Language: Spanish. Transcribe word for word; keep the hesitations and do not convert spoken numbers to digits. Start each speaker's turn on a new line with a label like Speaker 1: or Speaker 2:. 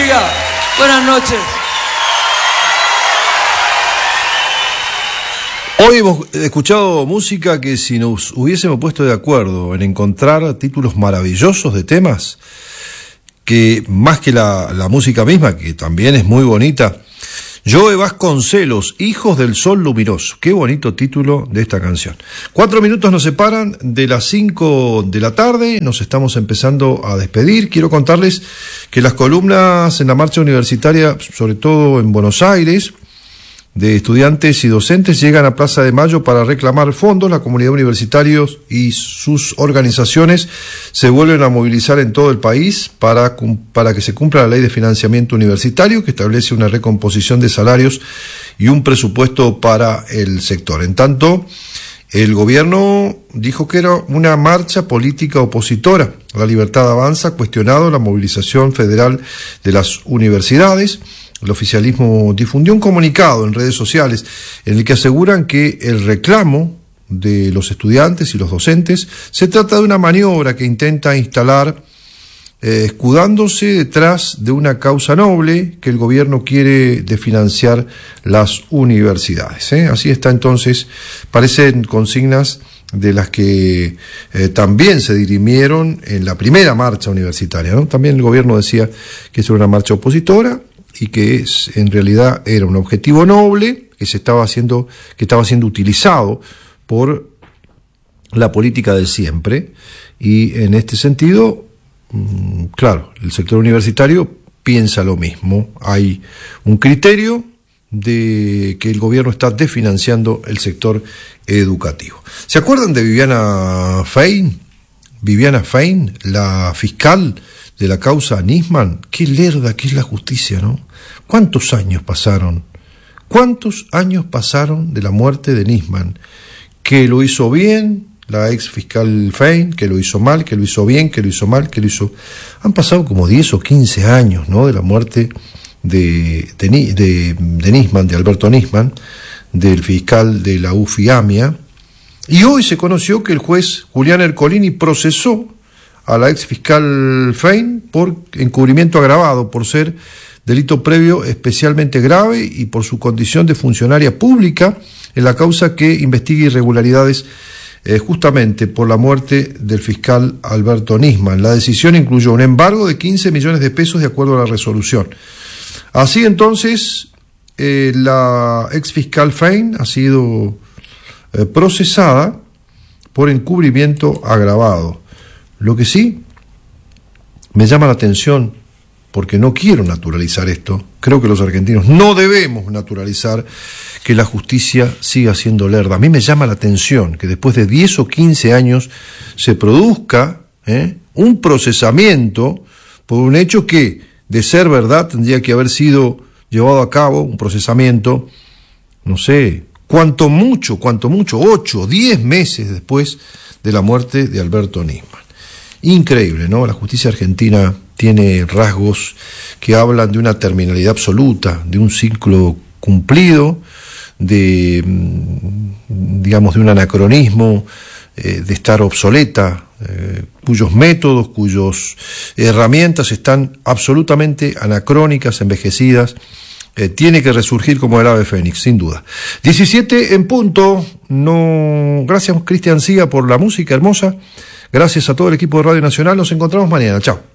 Speaker 1: siga. Buenas noches.
Speaker 2: Hoy hemos escuchado música que si nos hubiésemos puesto de acuerdo en encontrar títulos maravillosos de temas, que más que la, la música misma, que también es muy bonita, Joe Vasconcelos, Hijos del Sol Luminoso. Qué bonito título de esta canción. Cuatro minutos nos separan de las cinco de la tarde, nos estamos empezando a despedir. Quiero contarles que las columnas en la marcha universitaria, sobre todo en Buenos Aires, de estudiantes y docentes, llegan a Plaza de Mayo para reclamar fondos. La comunidad universitaria y sus organizaciones se vuelven a movilizar en todo el país para, para que se cumpla la ley de financiamiento universitario, que establece una recomposición de salarios y un presupuesto para el sector. En tanto, el gobierno dijo que era una marcha política opositora. La Libertad Avanza ha cuestionado la movilización federal de las universidades. El oficialismo difundió un comunicado en redes sociales en el que aseguran que el reclamo de los estudiantes y los docentes se trata de una maniobra que intenta instalar, eh, escudándose detrás de una causa noble que el gobierno quiere de financiar las universidades. ¿eh? Así está entonces, parecen consignas de las que eh, también se dirimieron en la primera marcha universitaria, ¿no? También el gobierno decía que es una marcha opositora y que es, en realidad era un objetivo noble que se estaba haciendo, que estaba siendo utilizado por la política de siempre, y en este sentido, mmm, claro, el sector universitario piensa lo mismo. Hay un criterio de que el gobierno está desfinanciando el sector educativo. ¿Se acuerdan de Viviana Fein? Viviana Fein, la fiscal de la causa Nisman. Qué lerda que es la justicia, ¿no? ¿Cuántos años pasaron? ¿Cuántos años pasaron de la muerte de Nisman? Que lo hizo bien la ex fiscal Fein, que lo hizo mal, que lo hizo bien, que lo hizo mal, que lo hizo... Han pasado como diez o quince años, ¿no?, de la muerte de, de, de, de Nisman, de Alberto Nisman, del fiscal de la U F I AMIA, y hoy se conoció que el juez Julián Ercolini procesó a la ex fiscal Fein por encubrimiento agravado, por ser delito previo especialmente grave y por su condición de funcionaria pública en la causa que investiga irregularidades eh, justamente por la muerte del fiscal Alberto Nisman. La decisión incluyó un embargo de quince millones de pesos de acuerdo a la resolución. Así entonces, eh, la ex fiscal Fein ha sido eh, procesada por encubrimiento agravado. Lo que sí me llama la atención, porque no quiero naturalizar esto, creo que los argentinos no debemos naturalizar que la justicia siga siendo lerda. A mí me llama la atención que después de diez o quince años se produzca ¿eh? un procesamiento por un hecho que, de ser verdad, tendría que haber sido llevado a cabo, un procesamiento, no sé, cuanto mucho, cuanto mucho, ocho o diez meses después de la muerte de Alberto Nisman. Increíble, ¿no? La justicia argentina tiene rasgos que hablan de una terminalidad absoluta, de un ciclo cumplido, de, digamos, de un anacronismo, eh, de estar obsoleta, eh, cuyos métodos, cuyas herramientas están absolutamente anacrónicas, envejecidas. Eh, tiene que resurgir como el ave fénix, sin duda. diecisiete en punto. No, gracias Cristian Siga por la música hermosa. Gracias a todo el equipo de Radio Nacional. Nos encontramos mañana. Chao.